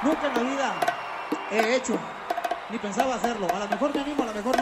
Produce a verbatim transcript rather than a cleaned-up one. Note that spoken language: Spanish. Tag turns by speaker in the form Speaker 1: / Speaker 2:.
Speaker 1: Nunca en la vida he hecho, ni pensaba hacerlo. A lo mejor me animo, a lo mejor